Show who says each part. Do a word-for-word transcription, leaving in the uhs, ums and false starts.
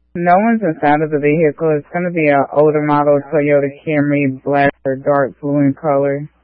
Speaker 1: No one's inside of the vehicle. It's going to be an older model Toyota Camry, black or dark blue in color.